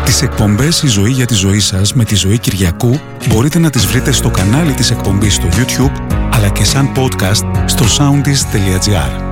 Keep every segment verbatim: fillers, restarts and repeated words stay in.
Τις εκπομπές «Η ζωή για τη ζωή σας» με τη Ζωή Κυριακού μπορείτε να τις βρείτε στο κανάλι της εκπομπής στο YouTube, αλλά και σαν podcast στο soundis τελεία gr.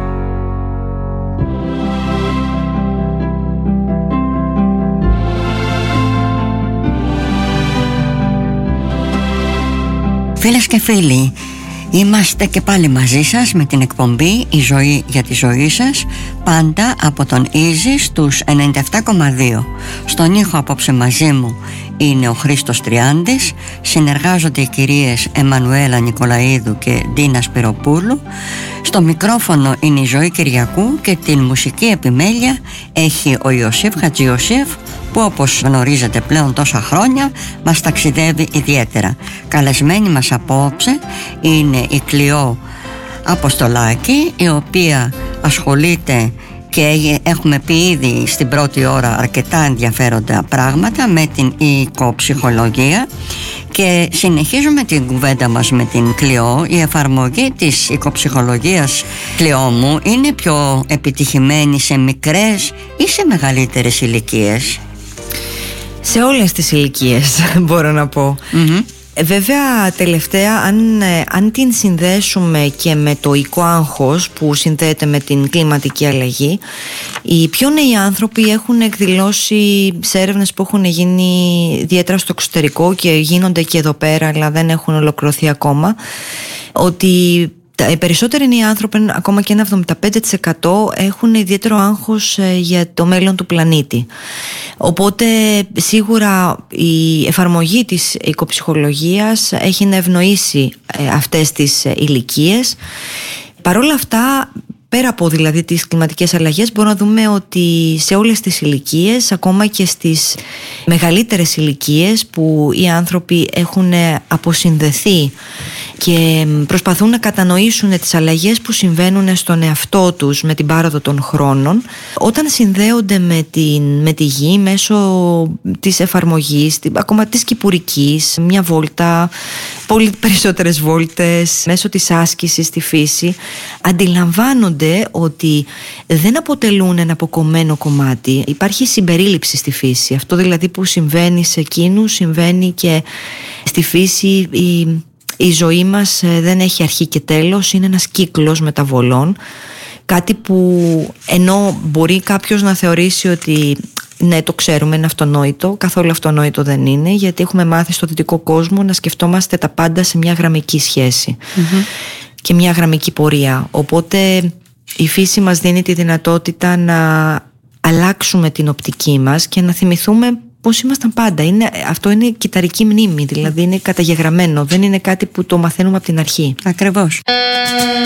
Φίλες και φίλοι, είμαστε και πάλι μαζί σας με την εκπομπή «Η ζωή για τη ζωή σας», πάντα από τον Easy στους ενενήντα επτά κόμμα δύο. Στον ήχο απόψε μαζί μου είναι ο Χρήστος Τριάντης, συνεργάζονται οι κυρίες Εμμανουέλα Νικολαίδου και Ντίνα Σπυροπούλου. Στο μικρόφωνο είναι η Ζωή Κυριακού και την μουσική επιμέλεια έχει ο Ιωσήφ Χατζιωσήφ, που όπως γνωρίζετε πλέον τόσα χρόνια μας ταξιδεύει ιδιαίτερα. Καλεσμένη μας απόψε είναι η Κλειό Αποστολάκη, η οποία ασχολείται και έχουμε πει ήδη στην πρώτη ώρα αρκετά ενδιαφέροντα πράγματα με την οικοψυχολογία, και συνεχίζουμε την κουβέντα μας με την Κλειό. Η εφαρμογή της οικοψυχολογίας, Κλειό μου, είναι πιο επιτυχημένη σε μικρές ή σε μεγαλύτερες ηλικίες? Σε όλες τις ηλικίες μπορώ να πω. Mm-hmm. Βέβαια τελευταία αν, αν την συνδέσουμε και με το οικοάγχος που συνδέεται με την κλιματική αλλαγή, οι πιο νέοι άνθρωποι έχουν εκδηλώσει σε έρευνες που έχουν γίνει ιδιαίτερα στο εξωτερικό και γίνονται και εδώ πέρα αλλά δεν έχουν ολοκληρωθεί ακόμα, ότι οι περισσότεροι νέοι άνθρωποι, ακόμα και ένα εβδομήντα πέντε τοις εκατό, έχουν ιδιαίτερο άγχος για το μέλλον του πλανήτη. Οπότε σίγουρα η εφαρμογή της οικοψυχολογίας έχει να ευνοήσει αυτές τις ηλικίες. Παρ' όλα αυτά, πέρα από δηλαδή τις κλιματικές αλλαγές, μπορούμε να δούμε ότι σε όλες τις ηλικίες, ακόμα και στις μεγαλύτερες ηλικίες που οι άνθρωποι έχουν αποσυνδεθεί και προσπαθούν να κατανοήσουν τις αλλαγές που συμβαίνουν στον εαυτό τους με την πάροδο των χρόνων, όταν συνδέονται με, την, με τη γη μέσω της εφαρμογής, ακόμα της κυπουρικής, μια βόλτα, πολύ περισσότερες βόλτες, μέσω της άσκησης στη φύση, αντιλαμβάνονται ότι δεν αποτελούν ένα αποκομμένο κομμάτι. Υπάρχει συμπερίληψη στη φύση. Αυτό δηλαδή που συμβαίνει σε εκείνους συμβαίνει και στη φύση. Η Η ζωή μας δεν έχει αρχή και τέλος, είναι ένας κύκλος μεταβολών. Κάτι που ενώ μπορεί κάποιος να θεωρήσει ότι ναι, το ξέρουμε, είναι αυτονόητο, καθόλου αυτονόητο δεν είναι, γιατί έχουμε μάθει στο δυτικό κόσμο να σκεφτόμαστε τα πάντα σε μια γραμμική σχέση mm-hmm. και μια γραμμική πορεία. Οπότε η φύση μας δίνει τη δυνατότητα να αλλάξουμε την οπτική μας και να θυμηθούμε πώς ήμασταν πάντα. Είναι, αυτό είναι κυταρική μνήμη, δηλαδή είναι καταγεγραμμένο, δεν είναι κάτι που το μαθαίνουμε από την αρχή. Ακριβώς.